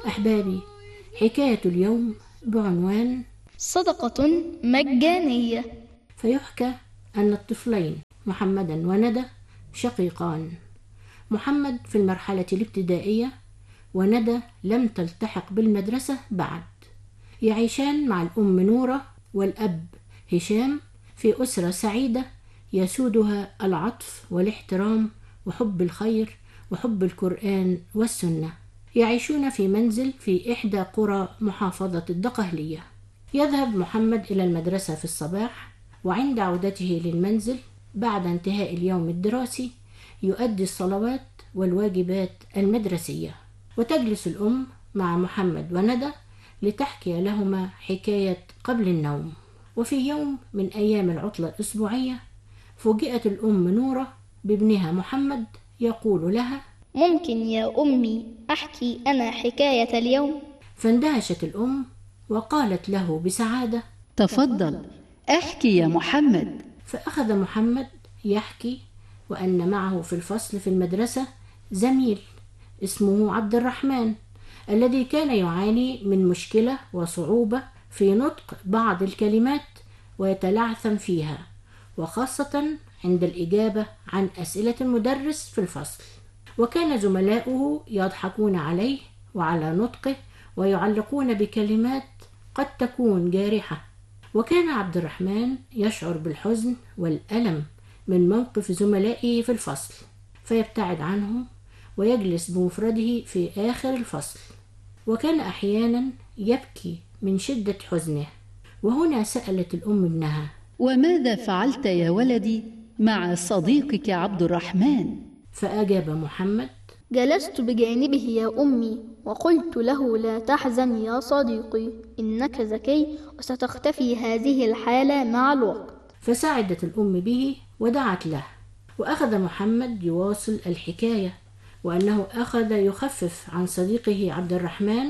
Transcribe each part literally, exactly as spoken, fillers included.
أحبابي، حكاية اليوم بعنوان صدقة مجانية. فيحكى أن الطفلين محمدا وندى شقيقان. محمد في المرحلة الابتدائية، وندى لم تلتحق بالمدرسة بعد. يعيشان مع الأم نورة والأب هشام في أسرة سعيدة يسودها العطف والاحترام وحب الخير وحب القرآن والسنة. يعيشون في منزل في إحدى قرى محافظة الدقهلية. يذهب محمد إلى المدرسة في الصباح، وعند عودته للمنزل بعد انتهاء اليوم الدراسي يؤدي الصلوات والواجبات المدرسية. وتجلس الأم مع محمد وندى لتحكي لهما حكاية قبل النوم. وفي يوم من أيام العطلة الأسبوعية فوجئت الأم نورة بابنها محمد يقول لها: ممكن يا أمي أحكي أنا حكاية اليوم؟ فاندهشت الأم وقالت له بسعادة: تفضل احكي يا محمد. فأخذ محمد يحكي وأن معه في الفصل في المدرسة زميل اسمه عبد الرحمن، الذي كان يعاني من مشكلة وصعوبة في نطق بعض الكلمات ويتلعثم فيها، وخاصة عند الإجابة عن أسئلة المدرس في الفصل. وكان زملاؤه يضحكون عليه وعلى نطقه ويعلقون بكلمات قد تكون جارحة. وكان عبد الرحمن يشعر بالحزن والألم من موقف زملائه في الفصل، فيبتعد عنهم ويجلس بمفرده في آخر الفصل. وكان أحيانا يبكي من شدة حزنه. وهنا سألت الأم ابنها: وماذا فعلت يا ولدي مع صديقك عبد الرحمن؟ فأجاب محمد: جلست بجانبه يا أمي وقلت له: لا تحزن يا صديقي، إنك ذكي وستختفي هذه الحالة مع الوقت. فسعدت الأم به ودعت له. وأخذ محمد يواصل الحكاية، وأنه أخذ يخفف عن صديقه عبد الرحمن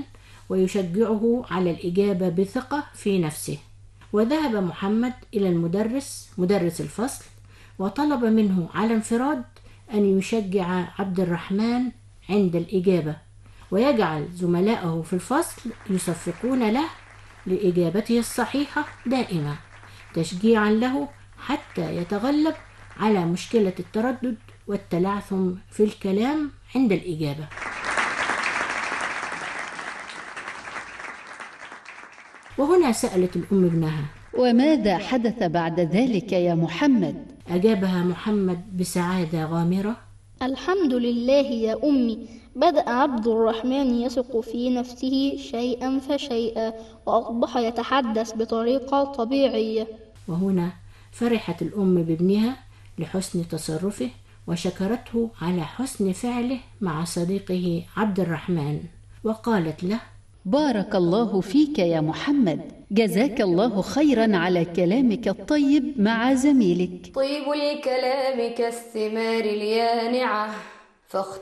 ويشجعه على الإجابة بثقة في نفسه. وذهب محمد إلى المدرس مدرس الفصل وطلب منه على انفراد أن يشجع عبد الرحمن عند الإجابة، ويجعل زملائه في الفصل يصفقون له لإجابته الصحيحة دائما، تشجيعا له حتى يتغلب على مشكلة التردد والتلعثم في الكلام عند الإجابة. وهنا سألت الأم ابنها: وماذا حدث بعد ذلك يا محمد؟ أجابها محمد بسعادة غامرة: الحمد لله يا أمي، بدأ عبد الرحمن يثق في نفسه شيئا فشيئا وأصبح يتحدث بطريقة طبيعية. وهنا فرحت الأم بابنها لحسن تصرفه وشكرته على حسن فعله مع صديقه عبد الرحمن، وقالت له: بارك الله فيك يا محمد، جزاك الله خيرا على كلامك الطيب مع زميلك. طيب الكلام كالثمار اليانعة